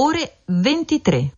ore 23.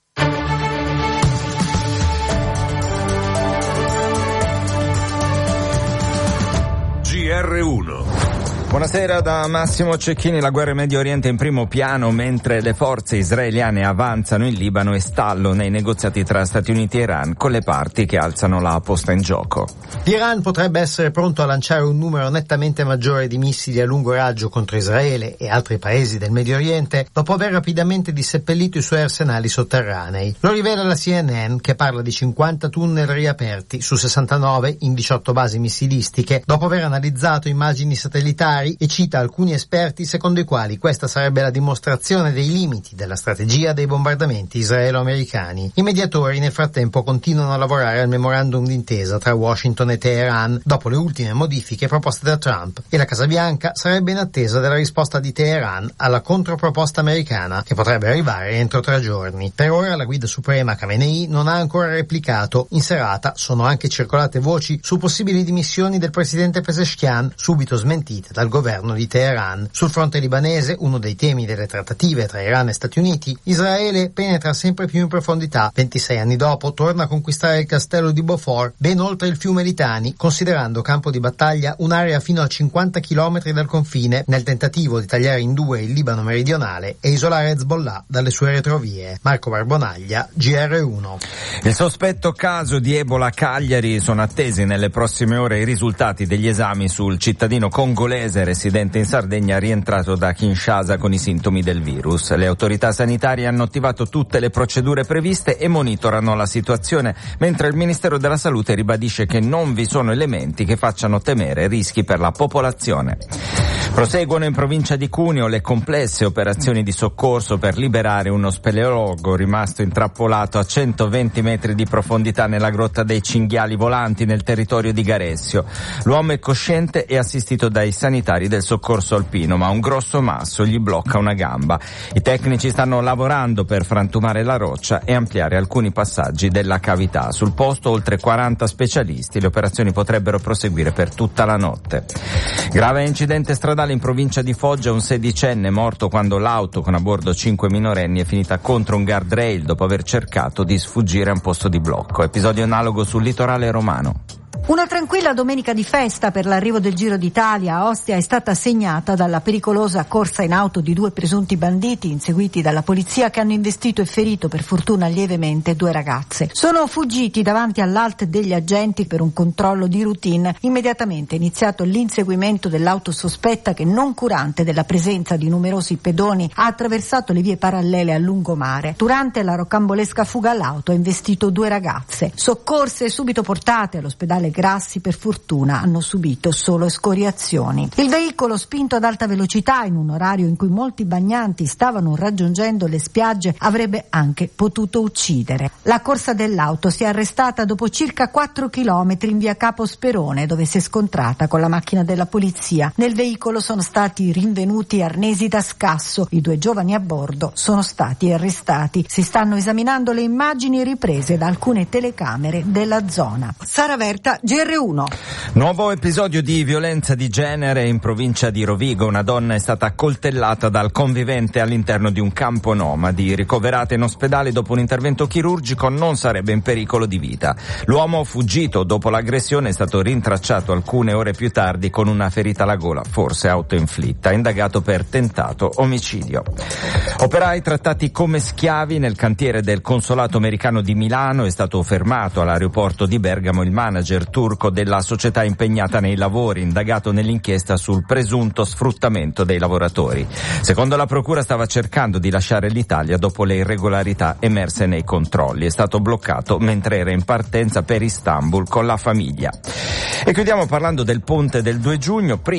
GR1. Buonasera da Massimo Cecchini. La guerra in Medio Oriente in primo piano mentre le forze israeliane avanzano in Libano e stallo nei negoziati tra Stati Uniti e Iran, con le parti che alzano la posta in gioco. L'Iran potrebbe essere pronto a lanciare un numero nettamente maggiore di missili a lungo raggio contro Israele e altri paesi del Medio Oriente dopo aver rapidamente disseppellito i suoi arsenali sotterranei. Lo rivela la CNN, che parla di 50 tunnel riaperti su 69 in 18 basi missilistiche dopo aver analizzato immagini satellitari, e cita alcuni esperti secondo i quali questa sarebbe la dimostrazione dei limiti della strategia dei bombardamenti israelo-americani. I mediatori nel frattempo continuano a lavorare al memorandum d'intesa tra Washington e Teheran dopo le ultime modifiche proposte da Trump, e la Casa Bianca sarebbe in attesa della risposta di Teheran alla controproposta americana, che potrebbe arrivare entro 3 giorni. Per ora la guida suprema Khamenei non ha ancora replicato. In serata sono anche circolate voci su possibili dimissioni del presidente Pezeshkian, subito smentite dal governo di Teheran. Sul fronte libanese, uno dei temi delle trattative tra Iran e Stati Uniti, Israele penetra sempre più in profondità. 26 anni dopo torna a conquistare il castello di Beaufort, ben oltre il fiume Litani, considerando campo di battaglia un'area fino a 50 km dal confine, nel tentativo di tagliare in due il Libano meridionale e isolare Hezbollah dalle sue retrovie. Marco Barbonaglia, GR1. Il sospetto caso di Ebola a Cagliari. Sono attesi nelle prossime ore i risultati degli esami sul cittadino congolese residente in Sardegna rientrato da Kinshasa con i sintomi del virus. Le autorità sanitarie hanno attivato tutte le procedure previste e monitorano la situazione, mentre il Ministero della Salute ribadisce che non vi sono elementi che facciano temere rischi per la popolazione. Proseguono in provincia di Cuneo le complesse operazioni di soccorso per liberare uno speleologo rimasto intrappolato a 120 metri di profondità nella grotta dei Cinghiali Volanti nel territorio di Garessio. L'uomo è cosciente e assistito dai sanitari del soccorso alpino, ma un grosso masso gli blocca una gamba. I tecnici stanno lavorando per frantumare la roccia e ampliare alcuni passaggi della cavità. Sul posto oltre 40 specialisti. Le operazioni potrebbero proseguire per tutta la notte. Grave incidente stradale in provincia di Foggia. Un 16enne morto quando l'auto con a bordo 5 minorenni è finita contro un guardrail dopo aver cercato di sfuggire a un posto di blocco. Episodio analogo sul litorale romano. Una tranquilla domenica di festa per l'arrivo del Giro d'Italia a Ostia è stata segnata dalla pericolosa corsa in auto di 2 presunti banditi inseguiti dalla polizia, che hanno investito e ferito, per fortuna lievemente, 2 ragazze. Sono fuggiti davanti all'ALT degli agenti per un controllo di routine. Immediatamente è iniziato l'inseguimento dell'auto sospetta che, non curante della presenza di numerosi pedoni, ha attraversato le vie parallele a lungomare. Durante la rocambolesca fuga l'auto ha investito 2 ragazze. Soccorse e subito portate all'ospedale Grassi, per fortuna hanno subito solo escoriazioni. Il veicolo, spinto ad alta velocità in un orario in cui molti bagnanti stavano raggiungendo le spiagge, avrebbe anche potuto uccidere. La corsa dell'auto si è arrestata dopo circa 4 chilometri in via Capo Sperone, dove si è scontrata con la macchina della polizia. Nel veicolo sono stati rinvenuti arnesi da scasso. I 2 giovani a bordo sono stati arrestati. Si stanno esaminando le immagini riprese da alcune telecamere della zona. Sara Verta, GR1. Nuovo episodio di violenza di genere in provincia di Rovigo. Una donna è stata accoltellata dal convivente all'interno di un campo nomadi. Ricoverata in ospedale dopo un intervento chirurgico, non sarebbe in pericolo di vita. L'uomo, fuggito dopo l'aggressione, è stato rintracciato alcune ore più tardi con una ferita alla gola, forse autoinflitta, indagato per tentato omicidio. Operai trattati come schiavi nel cantiere del consolato americano di Milano. È stato fermato all'aeroporto di Bergamo il manager turco della società impegnata nei lavori, indagato nell'inchiesta sul presunto sfruttamento dei lavoratori. Secondo la procura stava cercando di lasciare l'Italia dopo le irregolarità emerse nei controlli. È stato bloccato mentre era in partenza per Istanbul con la famiglia. E chiudiamo parlando del ponte del 2 giugno.